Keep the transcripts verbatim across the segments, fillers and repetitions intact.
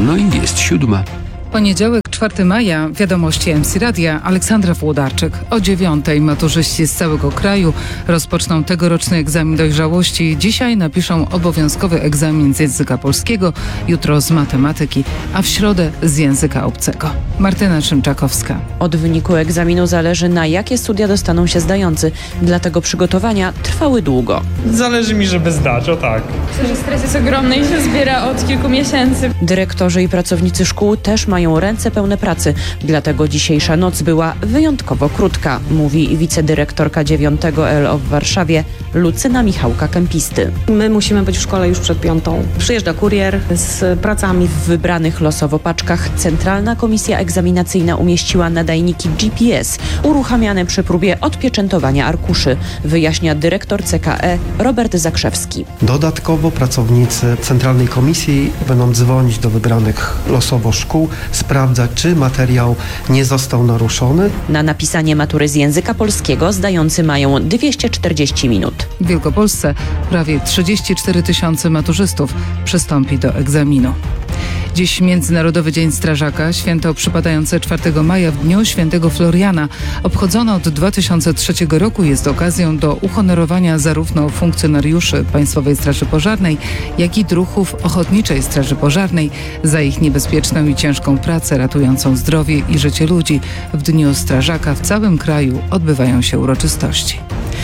No i jest siódma. Poniedziałek, czwartego maja, wiadomości M C Radia, Aleksandra Włodarczyk. O dziewiątej maturzyści z całego kraju rozpoczną tegoroczny egzamin dojrzałości. Dzisiaj napiszą obowiązkowy egzamin z języka polskiego, jutro z matematyki, a w środę z języka obcego. Martyna Szymczakowska. Od wyniku egzaminu zależy, na jakie studia dostaną się zdający. Dlatego przygotowania trwały długo. Zależy mi, żeby zdać, o tak. Myślę, że stres jest ogromny i się zbiera od kilku miesięcy. Dyrektorzy i pracownicy szkół też mają ręce pełne pracy, dlatego dzisiejsza noc była wyjątkowo krótka, mówi wicedyrektorka dziewiątego L O w Warszawie Lucyna Michałka-Kempisty. My musimy być w szkole już przed piątą. Przyjeżdża kurier z pracami. W wybranych losowo paczkach Centralna Komisja Egzaminacyjna umieściła nadajniki G P S, uruchamiane przy próbie odpieczętowania arkuszy, wyjaśnia dyrektor C K E Robert Zakrzewski. Dodatkowo pracownicy Centralnej Komisji będą dzwonić do wybranych losowo szkół, sprawdzać, czy materiał nie został naruszony. Na napisanie matury z języka polskiego zdający mają dwieście czterdzieści minut. W Wielkopolsce prawie trzydzieści cztery tysiące maturzystów przystąpi do egzaminu. Dziś Międzynarodowy Dzień Strażaka, święto przypadające czwartego maja w dniu świętego Floriana. Obchodzone od dwa tysiące trzeciego roku, jest okazją do uhonorowania zarówno funkcjonariuszy Państwowej Straży Pożarnej, jak i druhów Ochotniczej Straży Pożarnej za ich niebezpieczną i ciężką pracę ratującą zdrowie i życie ludzi. W Dniu Strażaka w całym kraju odbywają się uroczystości.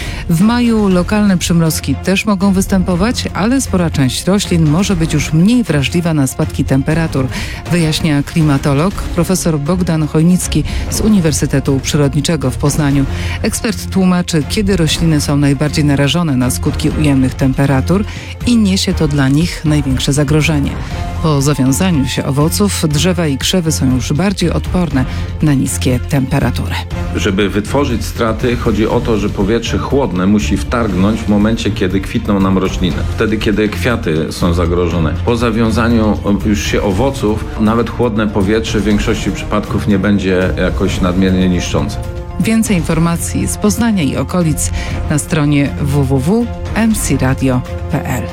W maju lokalne przymrozki też mogą występować, ale spora część roślin może być już mniej wrażliwa na spadki temperatur, wyjaśnia klimatolog profesor Bogdan Chojnicki z Uniwersytetu Przyrodniczego w Poznaniu. Ekspert tłumaczy, kiedy rośliny są najbardziej narażone na skutki ujemnych temperatur i niesie to dla nich największe zagrożenie. Po zawiązaniu się owoców drzewa i krzewy są już bardziej odporne na niskie temperatury. Żeby wytworzyć straty, chodzi o to, że powietrze chłodne musi wtargnąć w momencie, kiedy kwitną nam rośliny. Wtedy, kiedy kwiaty są zagrożone. Po zawiązaniu już się owoców, nawet chłodne powietrze w większości przypadków nie będzie jakoś nadmiernie niszczące. Więcej informacji z Poznania i okolic na stronie w w w kropka m c radio kropka p l.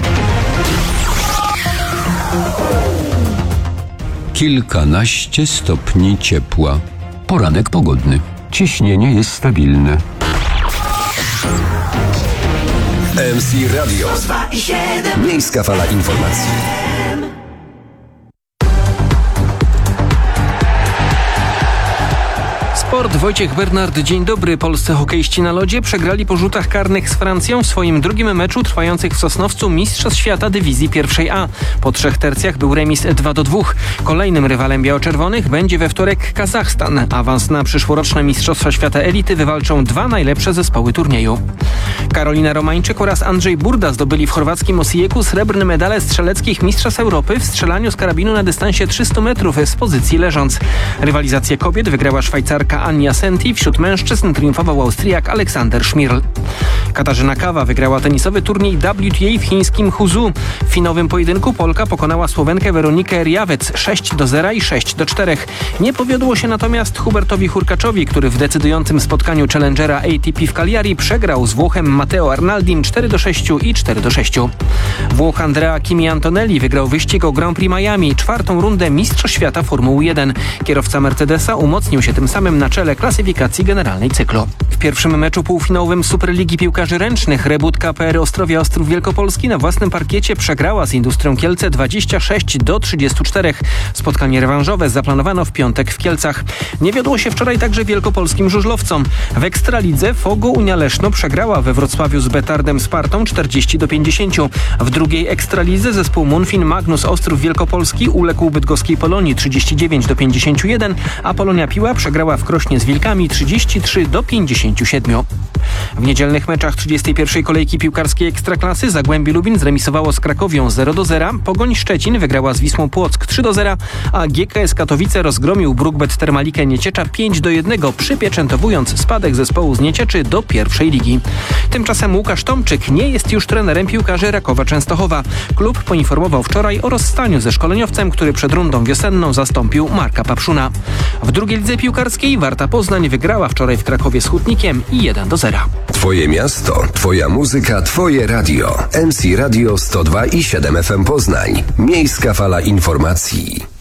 Kilkanaście stopni ciepła. Poranek pogodny. Ciśnienie jest stabilne. M C Radio. Miejska fala informacji. Sport. Wojciech Bernard, dzień dobry. Polscy hokeiści na lodzie przegrali po rzutach karnych z Francją w swoim drugim meczu trwających w Sosnowcu Mistrzostw Świata Dywizji pierwszej A. Po trzech tercjach był remis dwa do dwóch. Kolejnym rywalem biało-czerwonych będzie we wtorek Kazachstan. Awans na przyszłoroczne Mistrzostwa Świata Elity wywalczą dwa najlepsze zespoły turnieju. Karolina Romańczyk oraz Andrzej Burda zdobyli w chorwackim Osijeku srebrne medale strzeleckich Mistrzostw Europy w strzelaniu z karabinu na dystansie trzystu metrów z pozycji leżąc. Rywalizację kobiet wygrała Szwajcarka Anja Senti, wśród mężczyzn triumfował Austriak Aleksander Schmirl. Katarzyna Kawa wygrała tenisowy turniej W T A w chińskim Huzhou. W finałowym pojedynku Polka pokonała Słowenkę Weronikę Riawec sześć do zera i sześć do czterech. Nie powiodło się natomiast Hubertowi Hurkaczowi, który w decydującym spotkaniu Challengera A T P w Cagliari przegrał z Włochem Matteo Arnaldin cztery do sześciu i cztery do sześciu. Włoch Andrea Kimi Antonelli wygrał wyścig o Grand Prix Miami, czwartą rundę Mistrzostw Świata Formuły jeden. Kierowca Mercedesa umocnił się tym samym na czele klasyfikacji generalnej cyklu. W pierwszym meczu półfinałowym Superligi Piłkarzy Ręcznych Rebut K P R Ostrowia Ostrów Wielkopolski na własnym parkiecie przegrała z Industrią Kielce dwadzieścia sześć do trzydziestu czterech. Spotkanie rewanżowe zaplanowano w piątek w Kielcach. Nie wiodło się wczoraj także wielkopolskim żużlowcom. W Ekstralidze Fogo Unia Leszno przegrała we Wrocławiu z Betardem Spartą czterdzieści do pięćdziesięciu. W drugiej Ekstralidze zespół Munfin Magnus Ostrów Wielkopolski uległ bydgoskiej Polonii trzydzieści dziewięć do pięćdziesięciu jeden, a Polonia Piła przegrała w Krośnie z Wilkami trzydzieści trzy do pięćdziesięciu siedmiu. W niedzielnych meczach trzydziestej pierwszej kolejki piłkarskiej Ekstraklasy Zagłębie Lubin zremisowało z Krakowią zero do zera, Pogoń Szczecin wygrała z Wisłą Płock trzy do zera, a G K S Katowice rozgromił Brukbet Termalikę Nieciecza pięć do jednego, przypieczętowując spadek zespołu z Niecieczy do pierwszej ligi. Tymczasem Łukasz Tomczyk nie jest już trenerem piłkarzy Rakowa Częstochowa. Klub poinformował wczoraj o rozstaniu ze szkoleniowcem, który przed rundą wiosenną zastąpił Marka Papszuna. W drugiej lidze piłkarskiej Warta Poznań wygrała wczoraj w Krakowie z Hutnikiem i jeden do zera. Twoje miasto, twoja muzyka, twoje radio. M C Radio sto dwa i siedem F M Poznań. Miejska fala informacji.